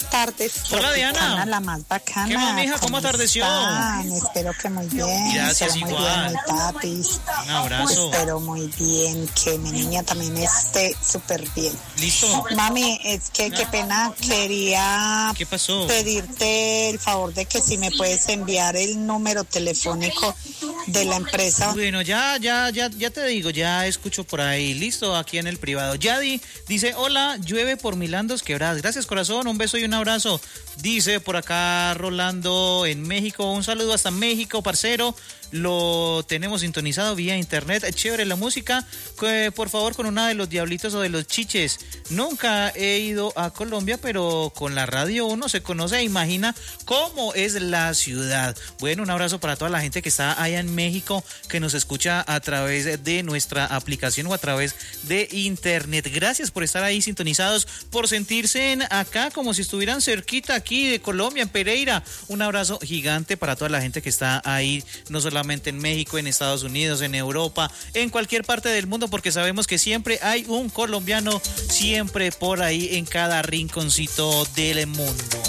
tardes. Hola, Diana. La más bacana. ¿Qué más, mija? ¿Cómo atardeció? Espero que muy bien. Gracias, espero igual. Muy bien, mi papis. Un abrazo. Espero muy bien que mi niña también esté súper bien. ¿Listo? Mami, es que qué pena, quería ¿Qué pasó? pedirte el favor de que si me puedes enviar el número telefónico de la empresa. Bueno, ya te digo, ya escucho por ahí. Listo, aquí en el privado. Yadi dice, hola, llueve por Milandos Quebradas. Gracias, corazón, un beso y un abrazo. Dice por acá Rolando en México, un saludo hasta México, parcero. Lo tenemos sintonizado vía internet. Chévere la música. Por favor, con una de los Diablitos o de los Chiches. Nunca he ido a Colombia, pero con la radio uno se conoce e imagina cómo es la ciudad. Bueno, un abrazo para toda la gente que está allá en México, que nos escucha a través de nuestra aplicación o a través de internet. Gracias por estar ahí sintonizados, por sentirse acá como si estuvieran cerquita aquí de Colombia, en Pereira. Un abrazo gigante para toda la gente que está ahí, no solamente en México, en Estados Unidos, en Europa, en cualquier parte del mundo, porque sabemos que siempre hay un colombiano, siempre por ahí en cada rinconcito del mundo.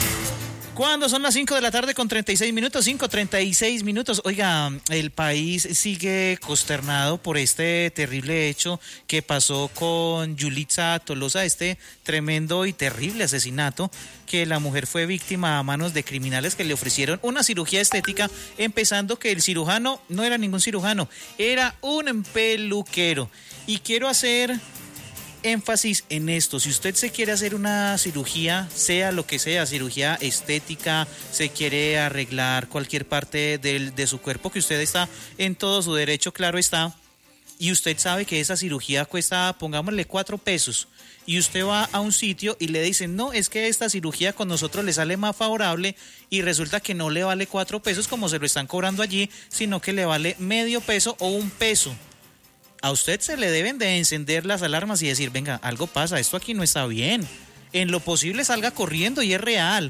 Cuando son las 5 de la tarde con 36 minutos, 5:36 minutos. Oiga, el país sigue consternado por este terrible hecho que pasó con Yulitza Tolosa, este tremendo y terrible asesinato, que la mujer fue víctima a manos de criminales que le ofrecieron una cirugía estética, empezando que el cirujano no era ningún cirujano, era un peluquero. Y quiero hacer énfasis en esto: si usted se quiere hacer una cirugía, sea lo que sea, cirugía estética, se quiere arreglar cualquier parte de su cuerpo, que usted está en todo su derecho, claro está, y usted sabe que esa cirugía cuesta, pongámosle 4 pesos, y usted va a un sitio y le dicen, no, es que esta cirugía con nosotros le sale más favorable, y resulta que no le vale 4 pesos como se lo están cobrando allí, sino que le vale medio peso o 1 peso. A usted se le deben de encender las alarmas y decir, venga, algo pasa, esto aquí no está bien. En lo posible salga corriendo y es real.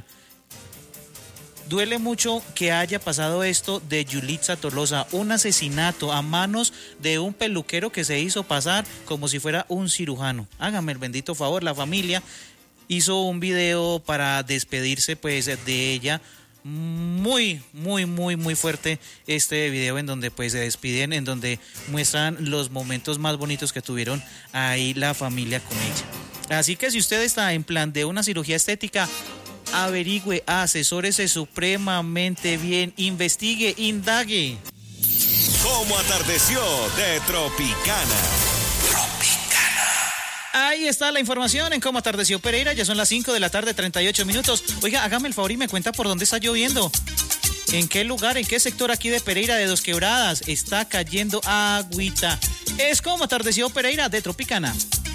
Duele mucho que haya pasado esto de Yulitza Tolosa, un asesinato a manos de un peluquero que se hizo pasar como si fuera un cirujano. Hágame el bendito favor, la familia hizo un video para despedirse pues de ella. Muy fuerte este video en donde pues se despiden, en donde muestran los momentos más bonitos que tuvieron ahí la familia con ella. Así que si usted está en plan de una cirugía estética, averigüe, asesórese supremamente bien, investigue, indague. ¿Cómo atardeció de Tropicana? Ahí está la información en Cómo atardeció Pereira. Ya son las 5 de la tarde, 38 minutos. Oiga, hágame el favor y me cuenta por dónde está lloviendo. ¿En qué lugar, en qué sector aquí de Pereira de Dos Quebradas está cayendo agüita? Es Cómo atardeció Pereira de Tropicana.